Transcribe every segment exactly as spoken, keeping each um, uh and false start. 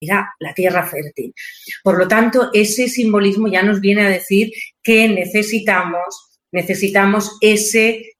era la tierra fértil. Por lo tanto, ese simbolismo ya nos viene a decir que necesitamos, necesitamos ese,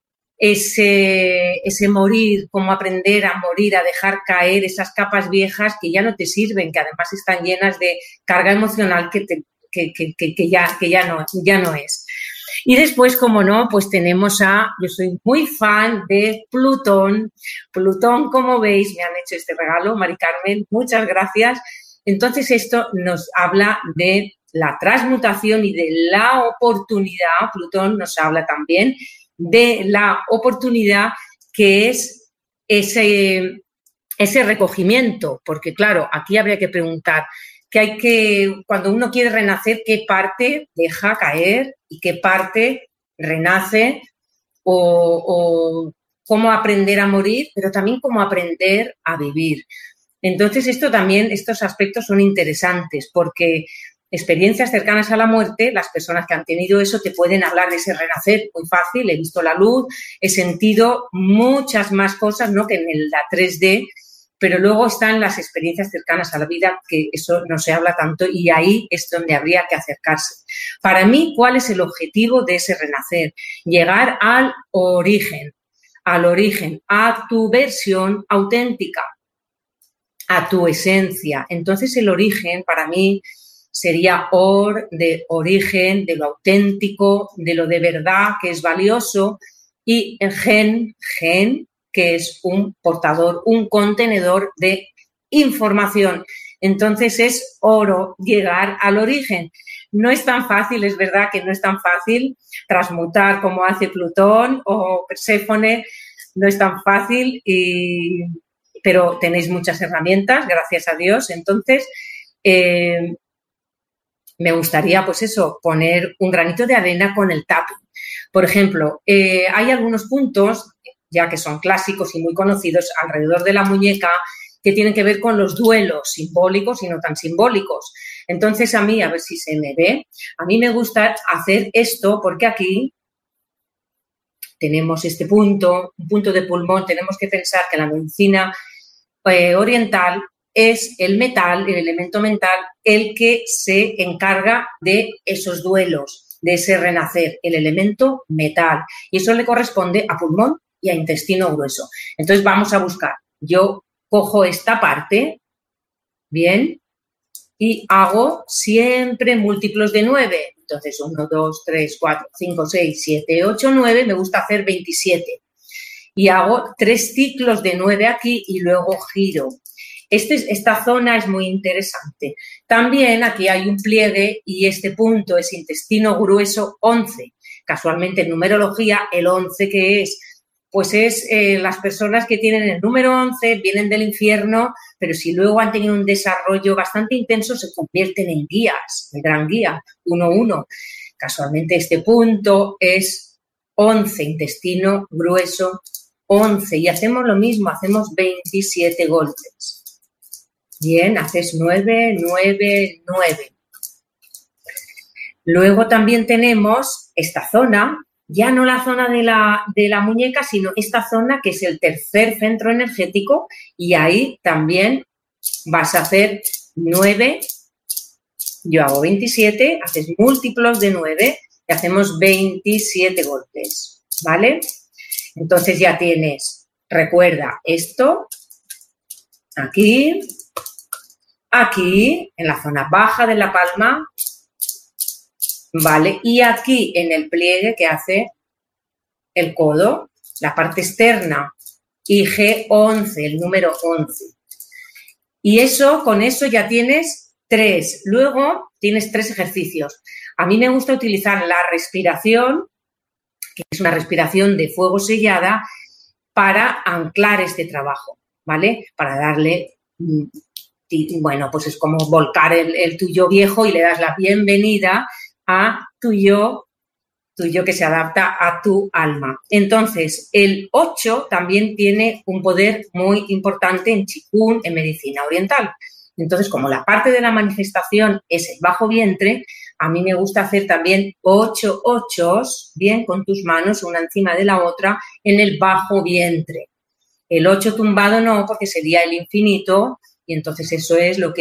ese, ese morir, como aprender a morir, a dejar caer esas capas viejas que ya no te sirven, que además están llenas de carga emocional que, te, que, que, que, que, ya, que ya, no, ya no es. Y después, como no, pues tenemos a, yo soy muy fan de Plutón. Plutón, como veis, me han hecho este regalo, Mari Carmen, muchas gracias. Entonces, esto nos habla de la transmutación y de la oportunidad. Plutón nos habla también de la oportunidad que es ese, ese recogimiento, porque claro, aquí habría que preguntar, que hay que, cuando uno quiere renacer, qué parte deja caer y qué parte renace, o, o cómo aprender a morir, pero también cómo aprender a vivir. Entonces, esto también, estos aspectos son interesantes, porque experiencias cercanas a la muerte, las personas que han tenido eso te pueden hablar de ese renacer muy fácil, he visto la luz, he sentido muchas más cosas, ¿no?, que en la tres D, pero luego están las experiencias cercanas a la vida, que eso no se habla tanto, y ahí es donde habría que acercarse. Para mí, ¿cuál es el objetivo de ese renacer? Llegar al origen, al origen, a tu versión auténtica, a tu esencia. Entonces, el origen para mí sería or, de origen, de lo auténtico, de lo de verdad, que es valioso, y el gen, gen, que es un portador, un contenedor de información. Entonces es oro llegar al origen. No es tan fácil, es verdad que no es tan fácil transmutar como hace Plutón o Perséfone, no es tan fácil, y, pero tenéis muchas herramientas, gracias a Dios. Entonces, eh, me gustaría, pues eso, poner un granito de arena con el tapping. Por ejemplo, eh, hay algunos puntos, ya que son clásicos y muy conocidos, alrededor de la muñeca, que tienen que ver con los duelos simbólicos y no tan simbólicos. Entonces, a mí, a ver si se me ve, a mí me gusta hacer esto porque aquí tenemos este punto, un punto de pulmón. Tenemos que pensar que la medicina eh, oriental es el metal, el elemento mental, el que se encarga de esos duelos, de ese renacer, el elemento metal. Y eso le corresponde a pulmón y a intestino grueso. Entonces, vamos a buscar. Yo cojo esta parte, bien, y hago siempre múltiplos de nueve. Entonces, uno, dos, tres, cuatro, cinco, seis, siete, ocho, nueve. Me gusta hacer veintisiete. Y hago tres ciclos de nueve aquí y luego giro. Este, esta zona es muy interesante. También aquí hay un pliegue y este punto es intestino grueso once. Casualmente, en numerología, el once, ¿qué es? Pues es eh, las personas que tienen el número once, vienen del infierno, pero si luego han tenido un desarrollo bastante intenso, se convierten en guías, el gran guía, uno uno. Casualmente este punto es once, intestino grueso once, y hacemos lo mismo, hacemos veintisiete golpes. Bien, haces nueve, nueve, nueve. Luego también tenemos esta zona, ya no la zona de la, de la muñeca, sino esta zona que es el tercer centro energético, y ahí también vas a hacer nueve, yo hago veintisiete, haces múltiplos de nueve y hacemos veintisiete golpes, ¿vale? Entonces ya tienes, recuerda, esto, aquí, aquí, en la zona baja de la palma, ¿vale? Y aquí en el pliegue que hace el codo, la parte externa, y G once, el número once. Y eso, con eso ya tienes tres. Luego tienes tres ejercicios. A mí me gusta utilizar la respiración, que es una respiración de fuego sellada, para anclar este trabajo, ¿vale? Para darle, bueno, pues es como volcar el, el tuyo viejo y le das la bienvenida a tu yo, tu yo que se adapta a tu alma. Entonces, el ocho también tiene un poder muy importante en Qigong, en medicina oriental. Entonces, como la parte de la manifestación es el bajo vientre, a mí me gusta hacer también ocho ochos, bien, con tus manos una encima de la otra, en el bajo vientre. El ocho tumbado no, porque sería el infinito, Y entonces eso es lo que